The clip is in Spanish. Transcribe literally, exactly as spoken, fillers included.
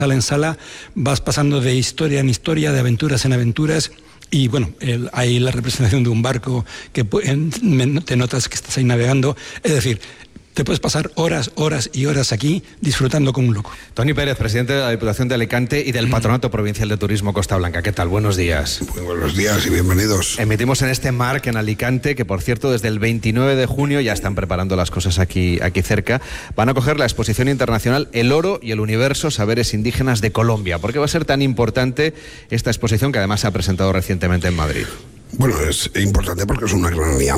sala en sala, vas pasando de historia en historia, de aventuras en aventuras. Y bueno, el, hay la representación de un barco que te notas que estás ahí navegando. Es decir, te puedes pasar horas, horas y horas aquí disfrutando como un loco. Toni Pérez, presidente de la Diputación de Alicante y del Patronato Provincial de Turismo Costa Blanca. ¿Qué tal? Buenos días. Muy buenos días y bienvenidos. Emitimos en este Marc en Alicante, que por cierto desde el veintinueve de junio ya están preparando las cosas aquí, aquí cerca. Van a coger la exposición internacional El Oro y el Universo, Saberes Indígenas de Colombia. ¿Por qué va a ser tan importante esta exposición que además se ha presentado recientemente en Madrid? Bueno, es importante porque es una gran